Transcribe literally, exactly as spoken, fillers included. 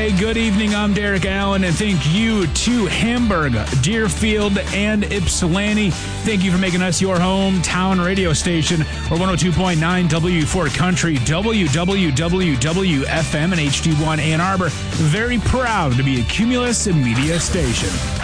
Hey, good evening. I'm Derek Allen, and thank you to Hamburg, Deerfield, and Ypsilanti. Thank you for making us your hometown radio station. We're one oh two point nine W four Country, W W W F M, and H D one Ann Arbor. Very proud to be a Cumulus Media station.